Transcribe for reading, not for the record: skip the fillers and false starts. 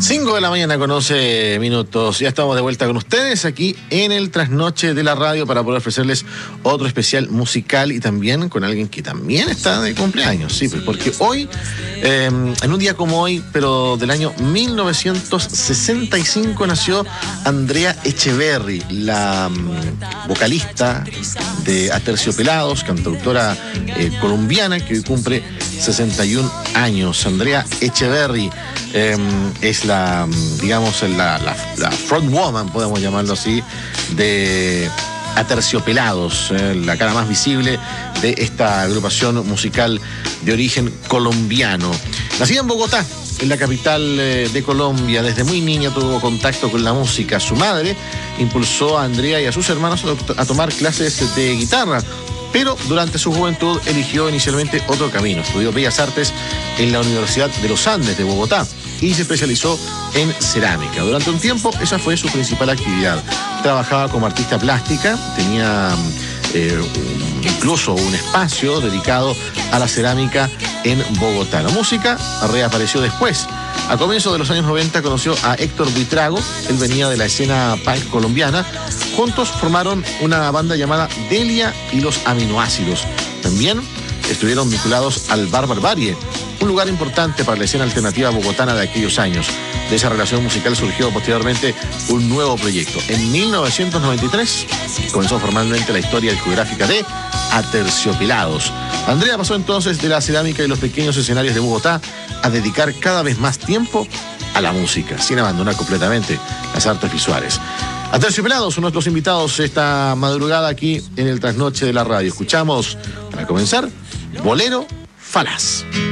5 de la mañana con 11 minutos. Ya estamos de vuelta con ustedes aquí en el Trasnoche de la Radio para poder ofrecerles otro especial musical y también con alguien que también está de cumpleaños. Sí, pues porque hoy, en un día como hoy, pero del año 1965, nació Andrea Echeverri, la vocalista de Aterciopelados, cantautora colombiana que hoy cumple 61 años. Andrea Echeverri es la frontwoman, podemos llamarlo así, de Aterciopelados, la cara más visible de esta agrupación musical de origen colombiano. Nacida en Bogotá, en la capital de Colombia, desde muy niña tuvo contacto con la música. Su madre impulsó a Andrea y a sus hermanos a tomar clases de guitarra, pero durante su juventud eligió inicialmente otro camino. Estudió Bellas Artes en la Universidad de los Andes de Bogotá y se especializó en cerámica. Durante un tiempo esa fue su principal actividad. Trabajaba como artista plástica, tenía incluso un espacio dedicado a la cerámica en Bogotá. La música reapareció después. A comienzos de los años 90 conoció a Héctor Buitrago, él venía de la escena punk colombiana. Juntos formaron una banda llamada Delia y los Aminoácidos. También estuvieron vinculados al Bar Barbarie, un lugar importante para la escena alternativa bogotana de aquellos años. De esa relación musical surgió posteriormente un nuevo proyecto. En 1993 comenzó formalmente la historia discográfica de Aterciopelados. Andrea pasó entonces de la cerámica y los pequeños escenarios de Bogotá a dedicar cada vez más tiempo a la música, sin abandonar completamente las artes visuales. Aterciopelados son nuestros invitados esta madrugada aquí en el Trasnoche de la Radio. Escuchamos, para comenzar, Bolero Falaz.